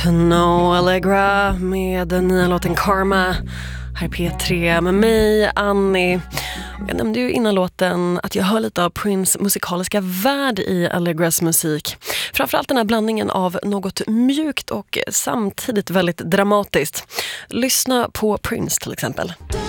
Snow Allegra med den nya låten Karma. Här är P3 med mig, Annie. Jag nämnde ju innan låten att jag hör lite av Prince musikaliska värld i Allegras musik. Framförallt den här blandningen av något mjukt och samtidigt väldigt dramatiskt. Lyssna på Prince till exempel.